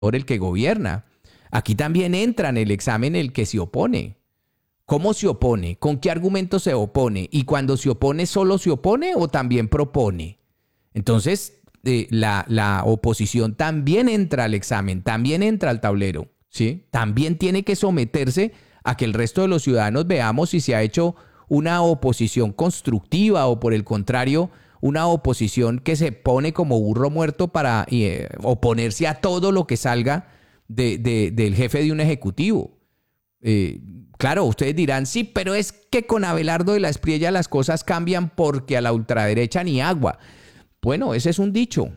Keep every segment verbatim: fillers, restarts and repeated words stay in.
el que gobierna. Aquí también entra en el examen el que se opone. ¿Cómo se opone? ¿Con qué argumento se opone? ¿Y cuando se opone, solo se opone o también propone? Entonces, eh, la, la oposición también entra al examen, también entra al tablero, ¿sí? También tiene que someterse a que el resto de los ciudadanos veamos si se ha hecho una oposición constructiva o, por el contrario, una oposición que se pone como burro muerto para eh, oponerse a todo lo que salga de, de, del jefe de un ejecutivo. Eh, claro, ustedes dirán, sí, pero es que con Abelardo de la Espriella las cosas cambian porque a la ultraderecha ni agua. Bueno, ese es un dicho.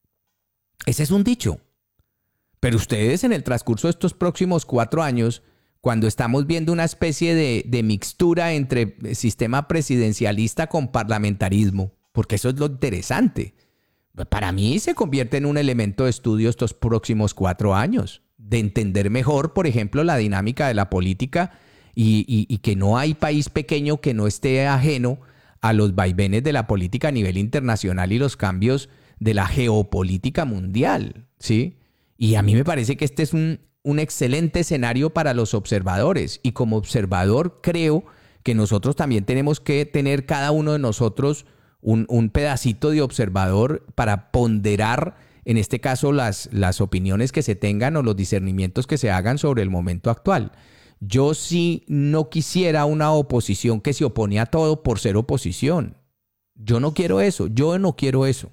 Ese es un dicho. Pero ustedes en el transcurso de estos próximos cuatro años, cuando estamos viendo una especie de, de mixtura entre sistema presidencialista con parlamentarismo, porque eso es lo interesante, para mí se convierte en un elemento de estudio estos próximos cuatro años, de entender mejor, por ejemplo, la dinámica de la política y, y, y que no hay país pequeño que no esté ajeno a los vaivenes de la política a nivel internacional y los cambios de la geopolítica mundial, ¿sí? Y a mí me parece que este es un, un excelente escenario para los observadores. Y como observador creo que nosotros también tenemos que tener cada uno de nosotros un, un pedacito de observador para ponderar, en este caso, las, las opiniones que se tengan o los discernimientos que se hagan sobre el momento actual. Yo sí no quisiera una oposición que se opone a todo por ser oposición. Yo no quiero eso, yo no quiero eso.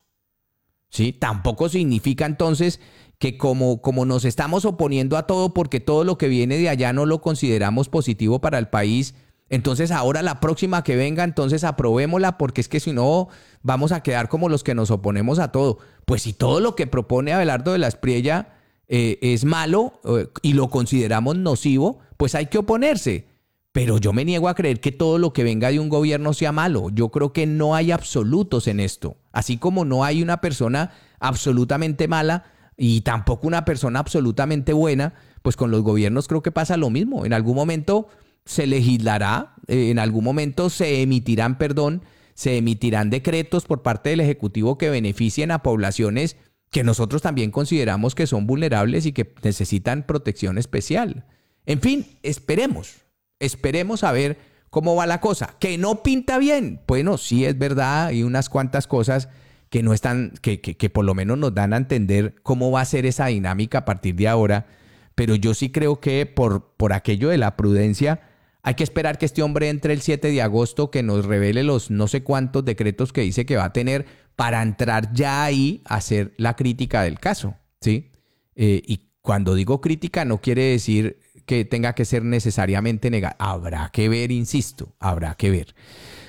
¿Sí? Tampoco significa entonces que como, como nos estamos oponiendo a todo porque todo lo que viene de allá no lo consideramos positivo para el país, entonces ahora la próxima que venga, entonces aprobémosla porque es que si no vamos a quedar como los que nos oponemos a todo. Pues si todo lo que propone Abelardo de la Espriella eh, es malo eh, y lo consideramos nocivo, pues hay que oponerse. Pero yo me niego a creer que todo lo que venga de un gobierno sea malo. Yo creo que no hay absolutos en esto. Así como no hay una persona absolutamente mala y tampoco una persona absolutamente buena, pues con los gobiernos creo que pasa lo mismo. En algún momento se legislará, eh, en algún momento se emitirán, perdón, se emitirán decretos por parte del Ejecutivo que beneficien a poblaciones que nosotros también consideramos que son vulnerables y que necesitan protección especial. En fin, esperemos. Esperemos a ver cómo va la cosa. ¿Que no pinta bien? Bueno, sí es verdad, hay unas cuantas cosas que no están, que, que, que por lo menos nos dan a entender cómo va a ser esa dinámica a partir de ahora, pero yo sí creo que por, por aquello de la prudencia hay que esperar que este hombre entre el siete de agosto, que nos revele los no sé cuántos decretos que dice que va a tener para entrar ya ahí a hacer la crítica del caso, ¿sí? Eh, y cuando digo crítica no quiere decir que tenga que ser necesariamente negado. Habrá que ver, insisto, habrá que ver.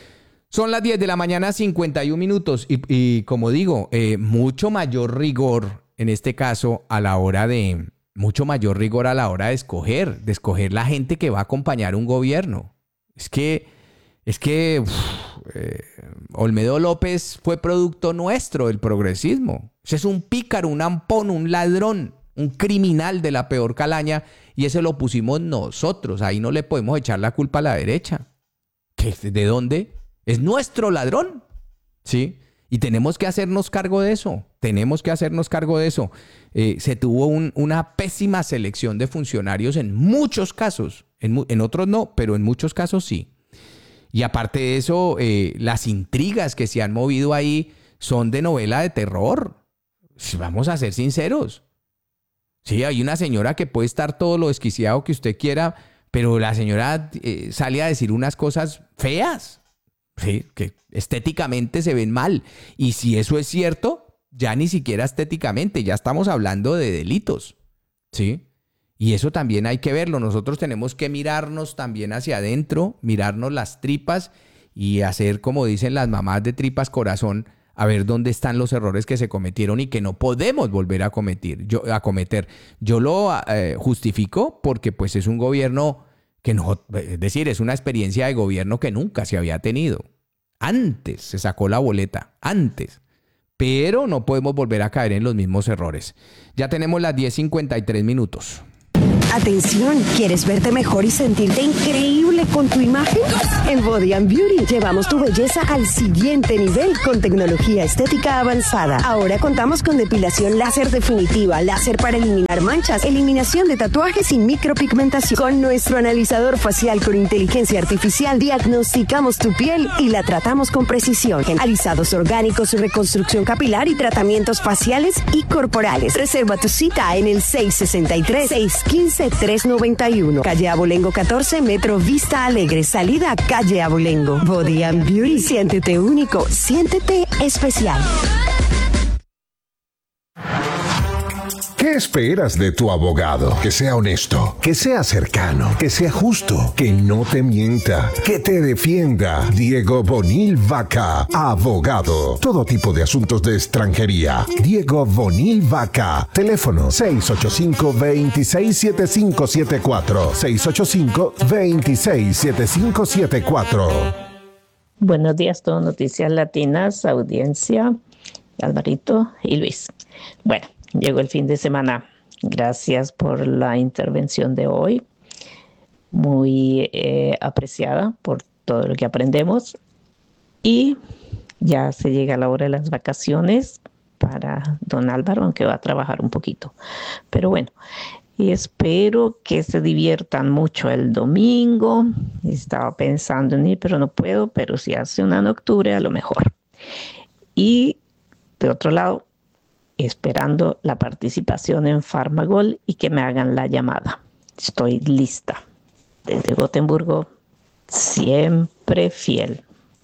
Son las diez de la mañana, cincuenta y un minutos. Y, y como digo, eh, mucho mayor rigor en este caso a la hora de... Mucho mayor rigor a la hora de escoger, de escoger la gente que va a acompañar un gobierno. Es que, es que uf, eh, Olmedo López fue producto nuestro del progresismo. Ese es un pícaro, un ampón, un ladrón, un criminal de la peor calaña, y ese lo pusimos nosotros. Ahí no le podemos echar la culpa a la derecha. ¿Qué, ¿De dónde? Es nuestro ladrón, ¿sí? Y tenemos que hacernos cargo de eso. Tenemos que hacernos cargo de eso. Eh, se tuvo un, una pésima selección de funcionarios en muchos casos. En, en otros no, pero en muchos casos sí. Y aparte de eso, eh, las intrigas que se han movido ahí son de novela de terror. Vamos a ser sinceros. Sí, hay una señora que puede estar todo lo desquiciado que usted quiera, pero la señora eh, sale a decir unas cosas feas, sí, que estéticamente se ven mal. Y si eso es cierto, ya ni siquiera estéticamente, ya estamos hablando de delitos, ¿sí? Y eso también hay que verlo. Nosotros tenemos que mirarnos también hacia adentro, mirarnos las tripas y hacer, como dicen las mamás de tripas corazón, a ver dónde están los errores que se cometieron y que no podemos volver a cometer. Yo, a cometer. Yo lo eh, justifico porque pues es un gobierno que no, es decir, es una experiencia de gobierno que nunca se había tenido. Antes se sacó la boleta, antes. Pero no podemos volver a caer en los mismos errores. Ya tenemos las diez cincuenta y tres minutos. Atención, ¿quieres verte mejor y sentirte increíble con tu imagen? En Body and Beauty llevamos tu belleza al siguiente nivel con tecnología estética avanzada. Ahora contamos con depilación láser definitiva, láser para eliminar manchas, eliminación de tatuajes y micropigmentación. Con nuestro analizador facial con inteligencia artificial diagnosticamos tu piel y la tratamos con precisión. En alisados orgánicos, reconstrucción capilar y tratamientos faciales y corporales. Reserva tu cita en el seis sesenta y tres, seiscientos quince, trescientos noventa y uno. Calle Abolengo catorce, Metro Vista Alegre. Salida Calle Abolengo. Body and Beauty. Siéntete único. Siéntete especial. ¿Qué esperas de tu abogado? Que sea honesto, que sea cercano, que sea justo, que no te mienta, que te defienda. Diego Bonil Vaca, abogado. Todo tipo de asuntos de extranjería. Diego Bonil Vaca. Teléfono seis ocho cinco, dos seis siete cinco siete cuatro. seis ocho cinco, dos seis siete cinco siete cuatro. Buenos días, todo Noticias Latinas, audiencia, Alvarito y Luis. Bueno, llegó el fin de semana. Gracias por la intervención de hoy. Muy eh, apreciada por todo lo que aprendemos. Y ya se llega la hora de las vacaciones para don Álvaro, aunque va a trabajar un poquito. Pero bueno, y espero que se diviertan mucho el domingo. Estaba pensando en ir, pero no puedo. Pero si hace una nocturne, a lo mejor. Y de otro lado, esperando la participación en Farmagol y que me hagan la llamada. Estoy lista. Desde Gotemburgo, siempre fiel.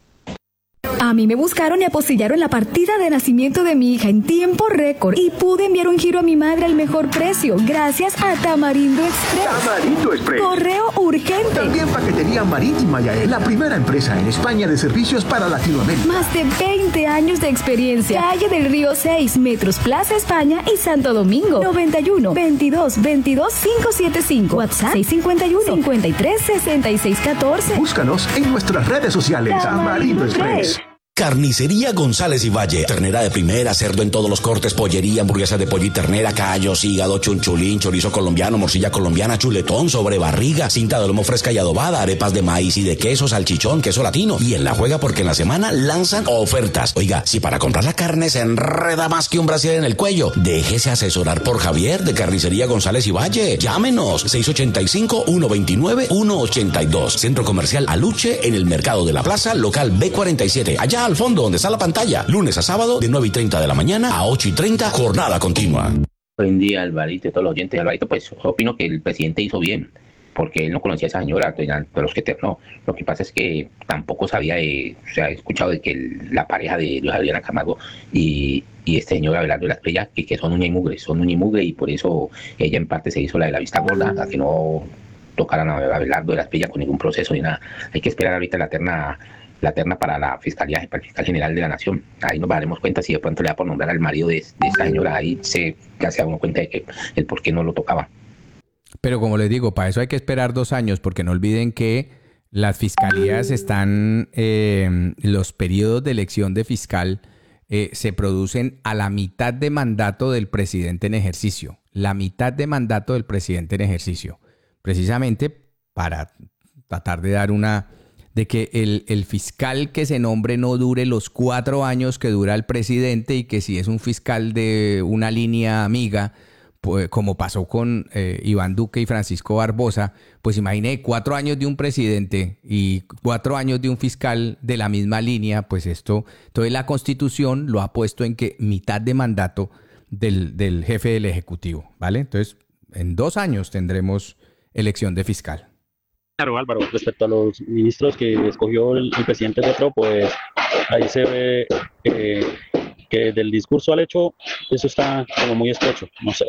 A mí me buscaron y apostillaron la partida de nacimiento de mi hija en tiempo récord y pude enviar un giro a mi madre al mejor precio gracias a Tamarindo Express. Tamarindo Express. Correo urgente. También paquetería marítima Yael, la primera empresa en España de servicios para Latinoamérica. Más de veinte años de experiencia. Calle del Río seis, Metros Plaza España y Santo Domingo. noventa y uno, veintidós, veintidós, quinientos setenta y cinco. WhatsApp seis cinco uno, cincuenta y tres, sesenta y seis catorce. Búscanos en nuestras redes sociales. Tamarindo Express. Carnicería González y Valle. Ternera de primera, cerdo en todos los cortes, pollería, hamburguesa de pollo y ternera, callos, hígado, chunchulín, chorizo colombiano, morcilla colombiana, chuletón, sobrebarriga, cinta de lomo fresca y adobada, arepas de maíz y de queso, salchichón, queso latino. Y en la juega porque en la semana lanzan ofertas. Oiga, si para comprar la carne se enreda más que un brasier en el cuello, déjese asesorar por Javier de Carnicería González y Valle. Llámenos seis ocho cinco, uno dos nueve, uno ocho dos. Centro Comercial Aluche en el Mercado de la Plaza, local B cuarenta y siete. Allá al fondo donde está la pantalla, lunes a sábado de nueve y treinta de la mañana a ocho y treinta, jornada continua. Buen día, Alvarito, todos los oyentes. Alvarito, pues opino que el presidente hizo bien, porque él no conocía a esa señora, de los que no. Lo que pasa es que tampoco sabía, de, o sea, he escuchado de que el, la pareja de Luis Adriana Camargo y, y este señor Abelardo de la Estrella, que, que son uña y mugre, son uña y mugre, y por eso ella en parte se hizo la de la vista gorda, a que no tocaran a Abelardo de la Estrella con ningún proceso ni nada. Hay que esperar ahorita la terna la terna para la fiscalía, para el fiscal general de la nación. Ahí nos daremos cuenta si de pronto le da por nombrar al marido de, de esta señora. Ahí se ya se da uno cuenta de que el por qué no lo tocaba. Pero como les digo, para eso hay que esperar dos años, porque no olviden que las fiscalías están, eh, los periodos de elección de fiscal eh, se producen a la mitad de mandato del presidente en ejercicio. La mitad de mandato del presidente en ejercicio. Precisamente para tratar de dar una... de que el, el fiscal que se nombre no dure los cuatro años que dura el presidente, y que si es un fiscal de una línea amiga, pues, como pasó con eh, Iván Duque y Francisco Barbosa, pues imagine cuatro años de un presidente y cuatro años de un fiscal de la misma línea, pues esto, entonces la Constitución lo ha puesto en que mitad de mandato del, del jefe del Ejecutivo, ¿vale? Entonces, en dos años tendremos elección de fiscal. Claro, Álvaro, respecto a los ministros que escogió el, el presidente Petro, pues ahí se ve eh, que del discurso al hecho eso está como muy estrecho, no sé.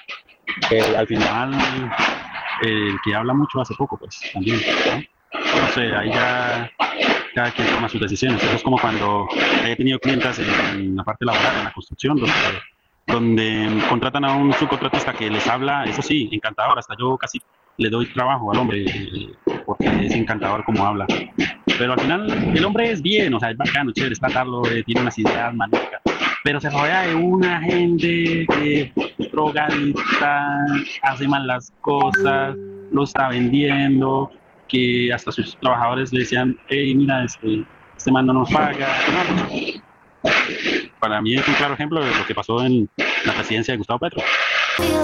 Eh, al final, eh, el que habla mucho hace poco, pues también, ¿no? No sé, ahí ya cada quien toma sus decisiones. Eso es como cuando he tenido clientes en, en la parte laboral, en la construcción, donde, donde contratan a un subcontratista que les habla, eso sí, encantador, hasta yo casi le doy trabajo al hombre porque es encantador como habla, pero al final el hombre es bien, o sea, es bacano, chévere, está Carlos, eh, tiene unas ideas magníficas, pero se rodea de una gente que drogadicta, hace mal las cosas, lo está vendiendo, que hasta sus trabajadores le decían, hey, mira, este, este man no nos paga. Para mí es un claro ejemplo de lo que pasó en la presidencia de Gustavo Petro.